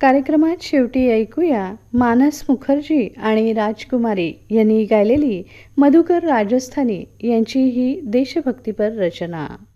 कार्यक्रमात शेवटी ऐकूया मानस मुखर्जी आणि राजकुमारी यांनी गायलेली मधुकर राजस्थानी यांची ही देशभक्तीपर रचना.